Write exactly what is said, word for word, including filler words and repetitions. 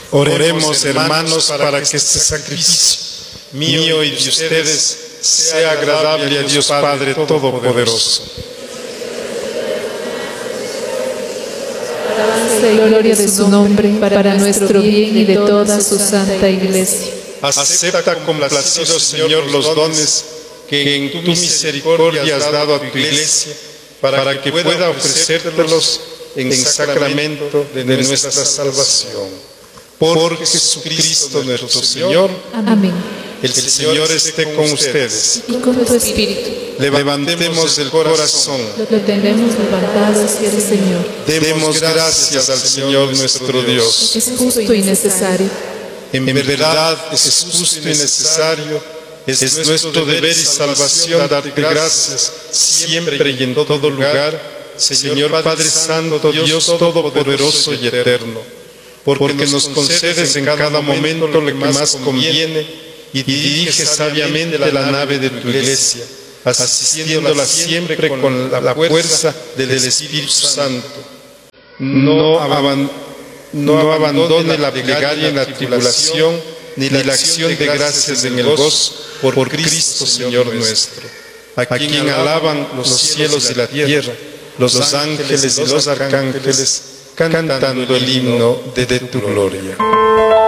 Oremos, hermanos, para que este sacrificio mío y de ustedes sea agradable a Dios Padre Todopoderoso. Alabanza y gloria de su nombre, para nuestro bien y de toda su santa Iglesia. Acepta complacido, Señor, los dones que en tu misericordia has dado a tu Iglesia, para que pueda ofrecértelos en sacramento de nuestra salvación. Por Jesucristo nuestro Señor. Amén. El Señor esté con ustedes. Y con tu espíritu. Levantemos el corazón. Lo tenemos levantado hacia el Señor. Demos gracias al Señor nuestro Dios. Es justo y necesario. En verdad es justo y necesario. Es nuestro deber y salvación darte gracias siempre y en todo lugar, Señor Padre Santo, Dios Todopoderoso y Eterno, porque nos concedes en cada momento lo que más conviene y diriges sabiamente la nave de tu Iglesia, asistiéndola siempre con la fuerza del Espíritu Santo. No, aban, no abandone la plegaria en la tribulación, ni la acción de gracias en el gozo, por Cristo Señor nuestro, a quien alaban los cielos y la tierra, los ángeles y los arcángeles, cantando el himno de tu gloria.